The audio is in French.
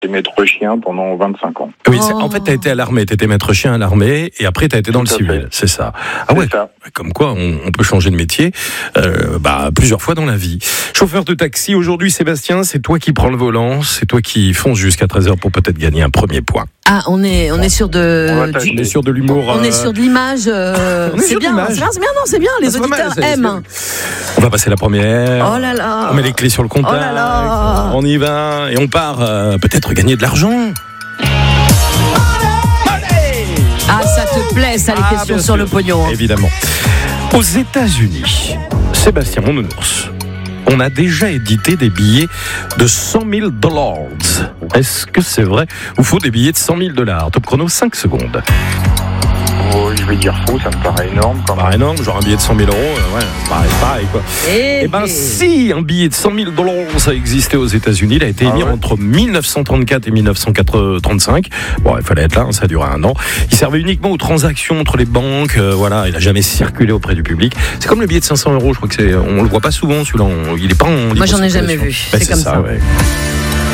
J'étais maître chien pendant 25 ans. Oui, en fait, t'as été à l'armée, t'étais maître chien à l'armée, et après t'as été dans le civil, c'est ça. Ah ouais, ça. Comme quoi on peut changer de métier plusieurs fois dans la vie. Chauffeur de taxi, aujourd'hui Sébastien, c'est toi qui prends le volant, c'est toi qui fonce jusqu'à 13h pour peut-être gagner un premier point. Ah, on est sur On est sur de l'humour. On est sur de l'image. C'est bien, c'est bien, les auditeurs aiment. On va passer la première. Oh là là. On met les clés sur le contact. Oh là là. On y va et on part peut-être gagner de l'argent. Ah, ça te plaît, ça, les questions sur le pognon. Évidemment. Aux États-Unis, Sébastien, mon nounours, on a déjà édité des billets de $100 000. Est-ce que c'est vrai ou faux, des billets de $100 000? Top chrono, 5 secondes. Oh, je vais dire faux, ça me paraît énorme. Ça paraît énorme, genre un billet de 100 000 €, ouais, pareil quoi. Eh ben si, un billet de $100 000, ça existait aux États-Unis, il a été émis entre 1934 et 1935. Bon, il fallait être là, ça a duré 1 an. Il servait uniquement aux transactions entre les banques, il a jamais circulé auprès du public. C'est comme le billet de 500 €, je crois que on le voit pas souvent celui-là, il est pas en libre. Moi j'en ai jamais vu, c'est comme ça. Ouais.